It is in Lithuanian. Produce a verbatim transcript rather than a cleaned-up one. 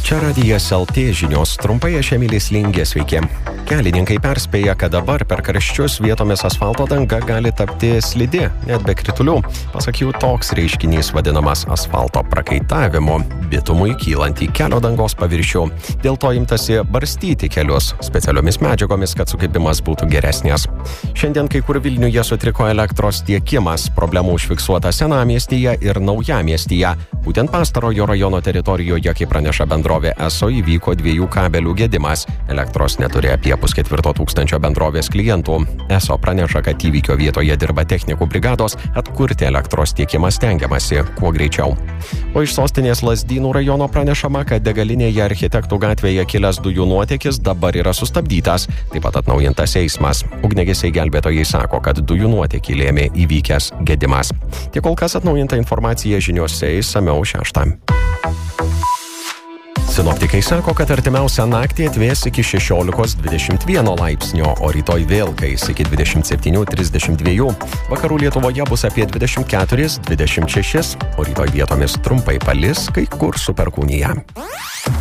Čia Radijas L T žinios, trumpai aš Emilis Lingė, sveiki. Kelininkai perspėja, kad dabar per karščius vietomis asfalto danga gali tapti slidi, net be kritulių. Pasak jų, toks reiškinys vadinamas asfalto prakaitavimu, bitumui kylant į kelio dangos paviršių. Dėl to imtasi barstyti kelius specialiomis medžiagomis, kad sukibimas būtų geresnės. Šiandien kai kur Vilniuje sutriko elektros tiekimas, problemų užfiksuota Senamiestyje ir Naujamiestyje. Būtent pastarojo rajono teritorijoje, kaip praneša bendrovė ESO, įvyko dviejų kabelių gedimas. Elektros neturi apie pusketvirto tūkstančio bendrovės klientų. ESO praneša, kad įvykio vietoje dirba technikų brigados, atkurti elektros tiekimą stengiamasi kuo greičiau. O iš sostinės Lazdynų rajono pranešama, kad degalinėje Architektų gatvėje kilęs dujų nuotėkis dabar yra sustabdytas, taip pat atnaujintas eismas. Ugniagesiai gelbėtojai sako, kad dujų nuotėkį lėmė įvykęs gedimas. Tiek kol kas atnaujinta informacija žiniose išsamiau šeštą. Sinoptikai sako, kad artimiausią naktį atvės iki šešiolikos dvidešimt vieno laipsnio, o rytoj vėl kais iki dvidešimt septynių trisdešimt dviejų. Vakarų Lietuvoje bus apie dvidešimt keturis dvidešimt šešis, o rytoj vietomis trumpai palis, kai kur su perkūnija.